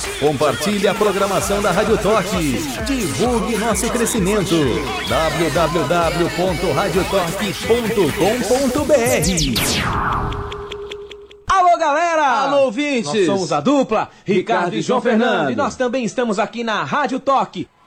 Compartilhe a programação da Rádio Toque. Divulgue nosso crescimento. www.radiotoque.com.br. Alô, galera! Alô, ouvintes! Nós somos a dupla Ricardo e João Fernando. E nós também estamos aqui na Rádio Toque.